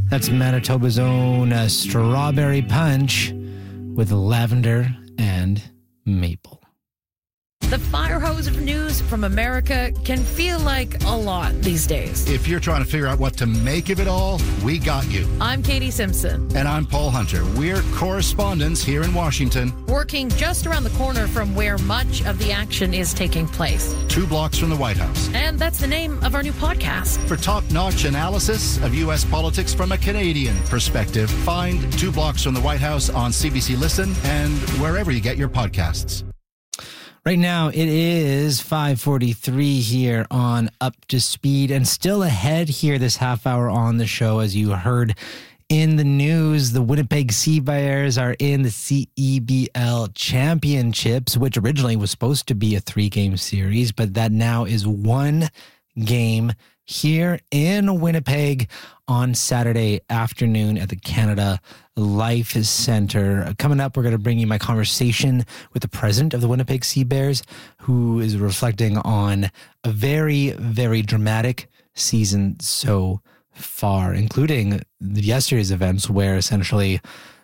That's Manitoba's own Strawberry Punch with lavender and maple. The fire hose of news from America can feel like a lot these days. If you're trying to figure out what to make of it all, we got you. I'm Katie Simpson. And I'm Paul Hunter. We're correspondents here in Washington. Working just around the corner from where much of the action is taking place. 2 blocks from the White House. And that's the name of our new podcast. For top-notch analysis of U.S. politics from a Canadian perspective, find 2 blocks from the White House on CBC Listen and wherever you get your podcasts. Right now, it is 5:43 here on Up to Speed, and still ahead here this half hour on the show. As you heard in the news, the Winnipeg Sea Bears are in the CEBL Championships, which originally was supposed to be a 3-game series, but that now is 1 game here in Winnipeg on Saturday afternoon at the Canada Life Center. Coming up, we're going to bring you my conversation with the president of the Winnipeg Sea Bears, who is reflecting on a very, very dramatic season so far, including yesterday's events where essentially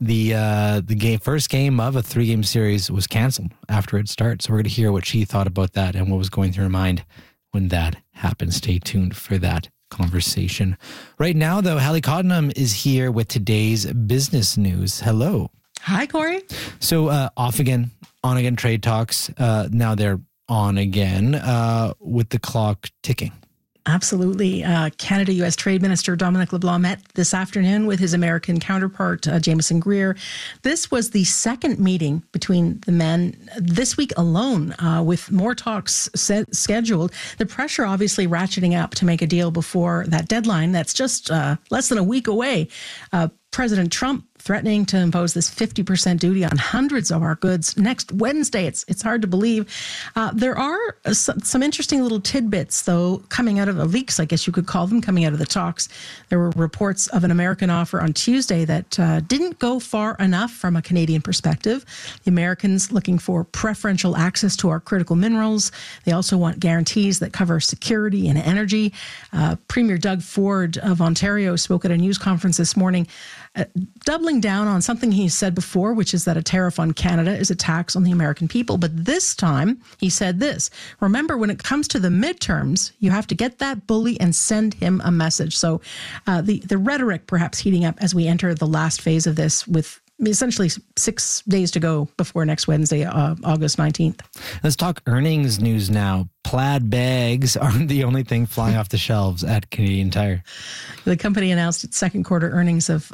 the first game of a 3-game series was canceled after it started. So we're going to hear what she thought about that and what was going through her mind when that happened. Stay tuned for that conversation. Right now, though, Hallie Cottenham is here with today's business news. Hello. Hi, Corey. So off again, on again trade talks. Now they're on again with the clock ticking. Absolutely. Canada-U.S. Trade Minister Dominic LeBlanc met this afternoon with his American counterpart, Jameson Greer. This was the second meeting between the men this week alone, with more talks scheduled. The pressure obviously ratcheting up to make a deal before that deadline that's just less than a week away. President Trump threatening to impose this 50% duty on hundreds of our goods next Wednesday. It's hard to believe. There are some interesting little tidbits, though, coming out of leaks, I guess you could call them, coming out of the talks. There were reports of an American offer on Tuesday that didn't go far enough from a Canadian perspective. The Americans looking for preferential access to our critical minerals. They also want guarantees that cover security and energy. Premier Doug Ford of Ontario spoke at a news conference this morning, doubling down on something he said before, which is that a tariff on Canada is a tax on the American people. But this time, he said this: remember, when it comes to the midterms, you have to get that bully and send him a message. So the rhetoric perhaps heating up as we enter the last phase of this, with essentially 6 days to go before next Wednesday, August 19th. Let's talk earnings news now. Plaid bags aren't the only thing flying off the shelves at Canadian Tire. The company announced its second quarter earnings of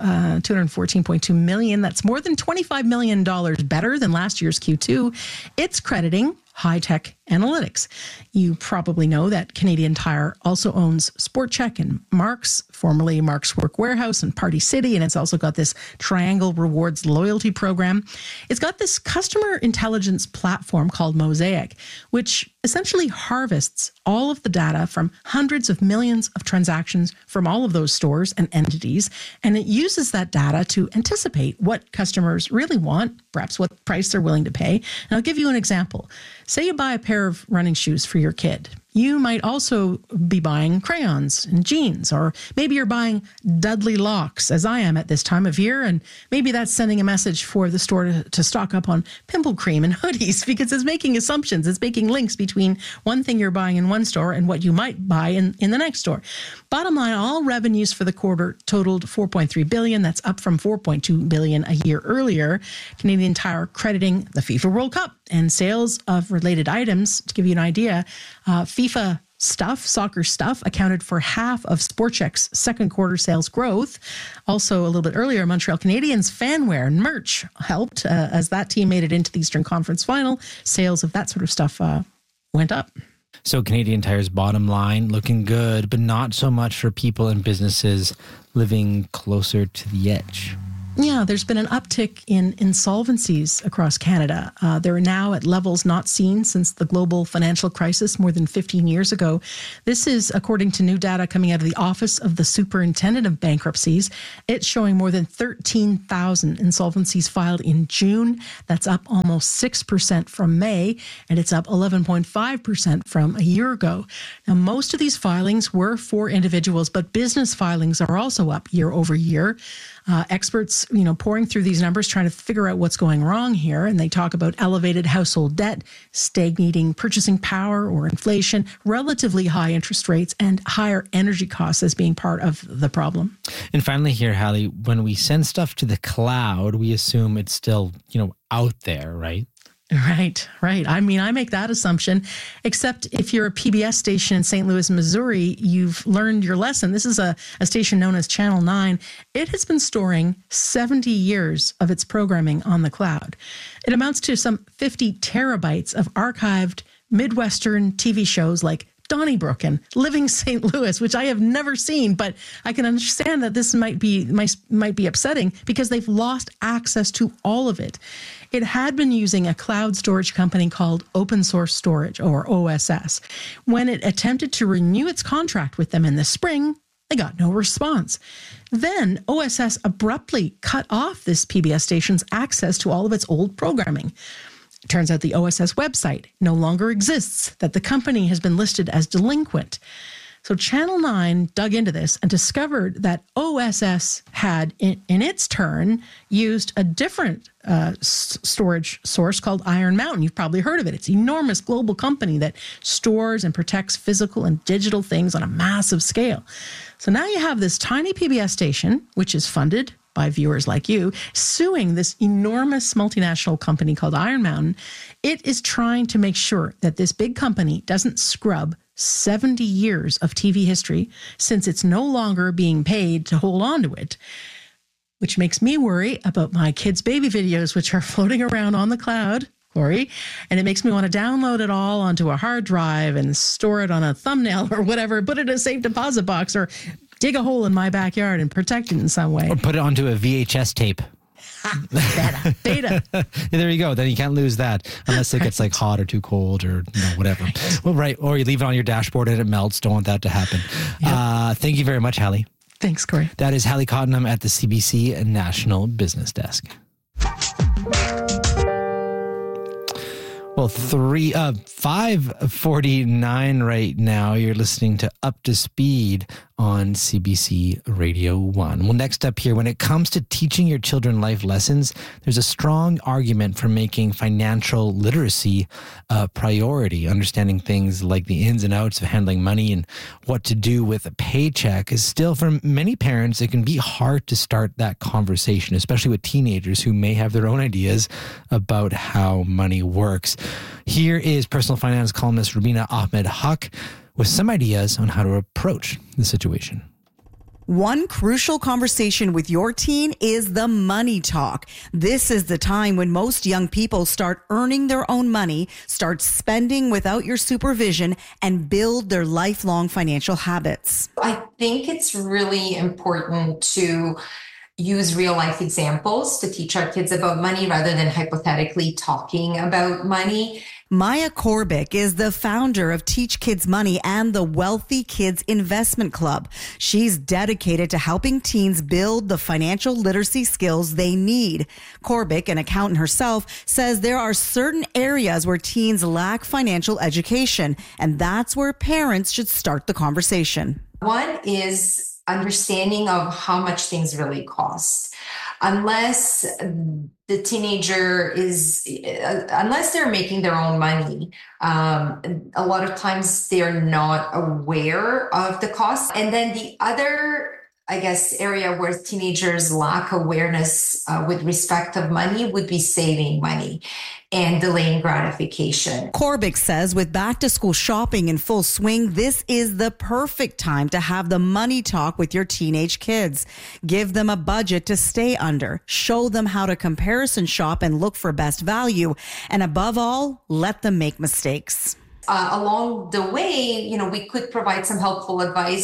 $214.2 million. That's more than $25 million better than last year's Q2. It's crediting high-tech analytics. You probably know that Canadian Tire also owns Sport Chek and Mark's, formerly Mark's Work Wearhouse and Party City, and it's also got this Triangle Rewards loyalty program. It's got this customer intelligence platform called Mosaic, which essentially harvests all of the data from hundreds of millions of transactions from all of those stores and entities, and it uses that data to anticipate what customers really want, perhaps what price they're willing to pay. And I'll give you an example. Say you buy a pair of running shoes for your kid. You might also be buying crayons and jeans, or maybe you're buying Dudley locks, as I am at this time of year, and maybe that's sending a message for the store to stock up on pimple cream and hoodies, because it's making assumptions. It's making links between one thing you're buying in one store and what you might buy in the next store. Bottom line, all revenues for the quarter totaled $4.3 billion. That's up from $4.2 billion a year earlier. Canadian Tire crediting the FIFA World Cup and sales of related items. To give you an idea, FIFA stuff, soccer stuff, accounted for half of Sport Chek's second quarter sales growth. Also, a little bit earlier, Montreal Canadiens fanwear and merch helped as that team made it into the Eastern Conference Final. Sales of that sort of stuff went up. So Canadian Tire's bottom line looking good, but not so much for people and businesses living closer to the edge. Yeah, there's been an uptick in insolvencies across Canada. They're now at levels not seen since the global financial crisis more than 15 years ago. This is according to new data coming out of the Office of the Superintendent of Bankruptcies. It's showing more than 13,000 insolvencies filed in June. That's up almost 6% from May, and it's up 11.5% from a year ago. Now, most of these filings were for individuals, but business filings are also up year over year. Experts, pouring through these numbers, trying to figure out what's going wrong here. And they talk about elevated household debt, stagnating purchasing power or inflation, relatively high interest rates, and higher energy costs as being part of the problem. And finally here, Hallie, when we send stuff to the cloud, we assume it's still, out there, right? Right. I mean, I make that assumption, except if you're a PBS station in St. Louis, Missouri, you've learned your lesson. This is a station known as Channel 9. It has been storing 70 years of its programming on the cloud. It amounts to some 50 terabytes of archived Midwestern TV shows like Donnybrook and Living St. Louis, which I have never seen, but I can understand that this might be upsetting because they've lost access to all of it. It had been using a cloud storage company called Open Source Storage, or OSS. When it attempted to renew its contract with them in the spring, they got no response. Then OSS abruptly cut off this PBS station's access to all of its old programming. It turns out the OSS website no longer exists, that the company has been listed as delinquent. So Channel 9 dug into this and discovered that OSS had, in its turn, used a different storage source called Iron Mountain. You've probably heard of it. It's an enormous global company that stores and protects physical and digital things on a massive scale. So now you have this tiny PBS station, which is funded by viewers like you, suing this enormous multinational company called Iron Mountain. It is trying to make sure that this big company doesn't scrub 70 years of TV history, since it's no longer being paid to hold on to it, which makes me worry about my kids' baby videos, which are floating around on the cloud, Corey, and it makes me want to download it all onto a hard drive and store it on a thumbnail or whatever, put it in a safe deposit box, or dig a hole in my backyard and protect it in some way. Or put it onto a VHS tape. Beta. There you go. Then you can't lose that unless it gets like hot or too cold or whatever. Right. Well, right. Or you leave it on your dashboard and it melts. Don't want that to happen. Yep. Thank you very much, Hallie. Thanks, Corey. That is Hallie Cottenham at the CBC National Business Desk. Well, 5:49 right now. You're listening to Up to Speed on CBC Radio 1. Well, next up here, when it comes to teaching your children life lessons, there's a strong argument for making financial literacy a priority. Understanding things like the ins and outs of handling money and what to do with a paycheck is still, for many parents, it can be hard to start that conversation, especially with teenagers who may have their own ideas about how money works. Here is personal finance columnist Rubina Ahmed Haq with some ideas on how to approach the situation. One crucial conversation with your teen is the money talk. This is the time when most young people start earning their own money, start spending without your supervision, and build their lifelong financial habits. I think it's really important to use real life examples to teach our kids about money rather than hypothetically talking about money. Maya Korbick is the founder of Teach Kids Money and the Wealthy Kids Investment Club. She's dedicated to helping teens build the financial literacy skills they need. Korbick, an accountant herself, says there are certain areas where teens lack financial education, and that's where parents should start the conversation. One is understanding of how much things really cost. Unless the teenager unless they're making their own money, a lot of times they're not aware of the cost. And then the other, area where teenagers lack awareness with respect of money would be saving money and delaying gratification. Korbick says with back to school shopping in full swing, this is the perfect time to have the money talk with your teenage kids. Give them a budget to stay under, show them how to comparison shop and look for best value, and above all, let them make mistakes. Along the way, we could provide some helpful advice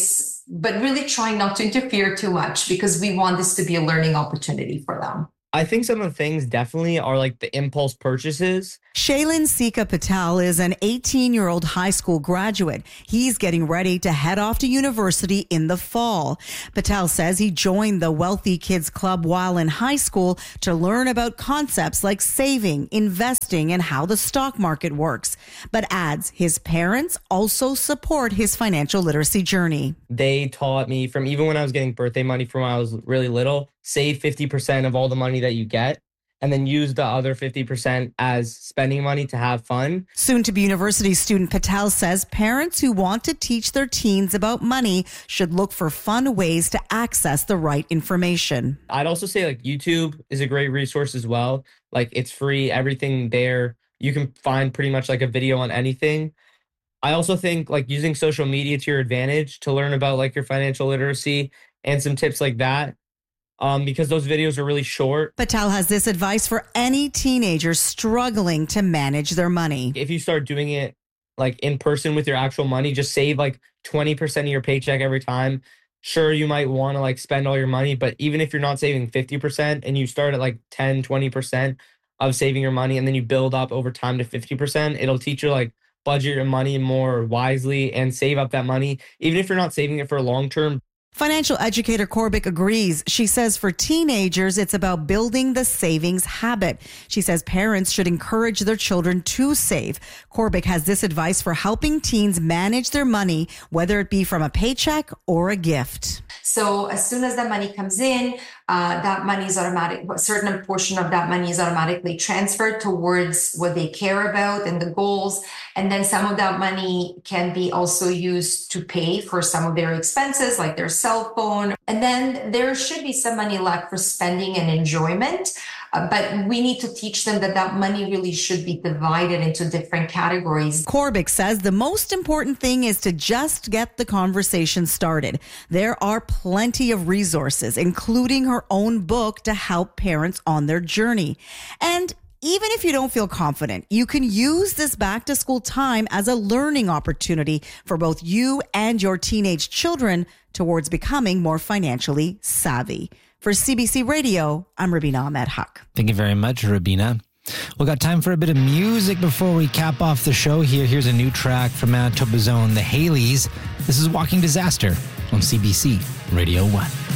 but really trying not to interfere too much because we want this to be a learning opportunity for them. I think some of the things definitely are like the impulse purchases. Shaylin Sika Patel is an 18-year-old high school graduate. He's getting ready to head off to university in the fall. Patel says he joined the Wealthy Kids Club while in high school to learn about concepts like saving, investing, and how the stock market works. But adds his parents also support his financial literacy journey. They taught me from even when I was getting birthday money from when I was really little, save 50% of all the money that you get, and then use the other 50% as spending money to have fun. Soon-to-be university student Patel says parents who want to teach their teens about money should look for fun ways to access the right information. I'd also say like YouTube is a great resource as well. Like it's free, everything there. You can find pretty much like a video on anything. I also think like using social media to your advantage to learn about like your financial literacy and some tips like that. Because those videos are really short. Patel has this advice for any teenagers struggling to manage their money. If you start doing it like in person with your actual money, just save like 20% of your paycheck every time. Sure, you might want to like spend all your money, but even if you're not saving 50% and you start at like 10, 20% of saving your money and then you build up over time to 50%, it'll teach you like budget your money more wisely and save up that money, even if you're not saving it for long term. Financial educator Corbick agrees. She says for teenagers, it's about building the savings habit. She says parents should encourage their children to save. Corbick has this advice for helping teens manage their money, whether it be from a paycheck or a gift. So as soon as that money comes in, that money is automatic. A certain portion of that money is automatically transferred towards what they care about and the goals. And then some of that money can be also used to pay for some of their expenses, like their cell phone. And then there should be some money left for spending and enjoyment. But we need to teach them that that money really should be divided into different categories. Corbick says the most important thing is to just get the conversation started. There are plenty of resources, including her own book, to help parents on their journey. And even if you don't feel confident, you can use this back to school time as a learning opportunity for both you and your teenage children towards becoming more financially savvy. For CBC Radio, I'm Rubina Ahmed Haq. Thank you very much, Rubina. We got time for a bit of music before we cap off the show here. Here's a new track from Manitoba's own The Haleys. This is Walking Disaster on CBC Radio 1.